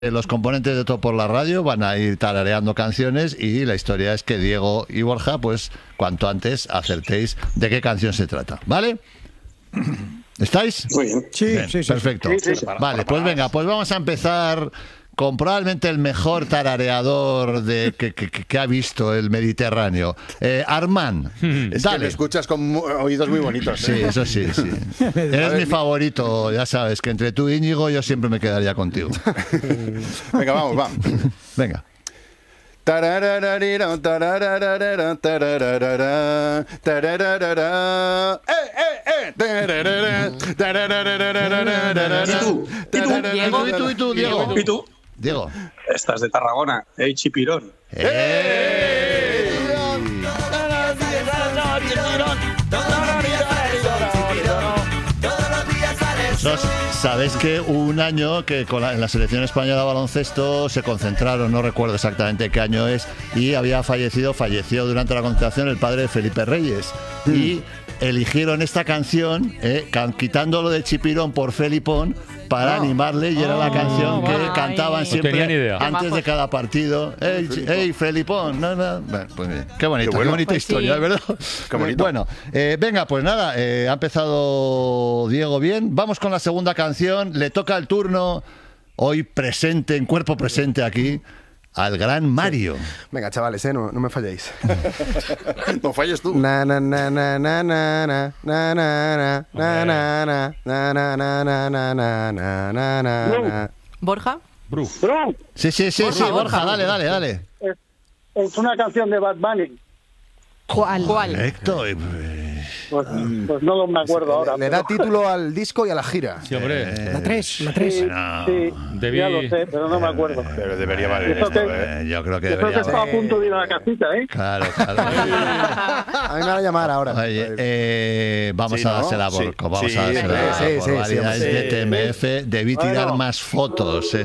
Los componentes de Todo por la Radio van a ir tarareando canciones y la historia es que Diego y Borja, pues cuanto antes acertéis de qué canción se trata, ¿vale? ¿Estáis? Muy bien. Sí, Bien, sí, sí. perfecto. Sí. Vale, pues venga, pues vamos a empezar con probablemente el mejor tarareador que ha visto el Mediterráneo. Armand, Es que dale. lo escuchas con oídos muy bonitos. Sí, eso sí, sí. Eres mi favorito, ya sabes, que entre tú y Íñigo yo siempre me quedaría contigo. Venga, vamos. Venga. Tararararira, tararararara, tarararara, tarararara. Tararara, tararararara. ¿Y tú, Diego? ¿Y tú? Diego. Esta es de Tarragona, Chipirón. Sabéis que hubo un año que en la selección española de baloncesto se concentraron, no recuerdo exactamente qué año es, y falleció durante la concentración el padre de Felipe Reyes. Y eligieron esta canción, quitándolo de Chipirón por Felipón, para animarle, y era la canción que cantaban siempre tenía ni idea. antes de cada partido. ¡Ey, Felipón! No. Bueno, pues bien. Qué bonita, bueno. qué bonita Pues historia, sí. ¿verdad? Qué bonito. Bueno, venga, pues nada, ha empezado Diego bien. Vamos con la segunda canción. Le toca el turno, hoy presente, en cuerpo presente aquí, al gran Mario. Venga, chavales, no me falléis. No falles tú. Na na na na na na na na na na na na na na na na na na na na. ¿Borja? Sí, Borja, dale. Es una canción de Bad Bunny. ¿Cuál? Correcto. Pues no me acuerdo ahora. Le da título al disco y a la gira. Sí, hombre. La 3. Sí, Bueno, sí, debí- ya lo sé, pero no me acuerdo. Pero debería valer Eso esto, que- yo creo que Yo creo que debería. estaba a punto de ir a la casita, ¿eh? Claro. A mí me van a llamar ahora. Oye, vamos Sí, a ¿no? dársela a Sí. Borco, vamos Sí, a dársela sí, por sí, variedades sí, de TMF. Debí tirar Bueno. más fotos.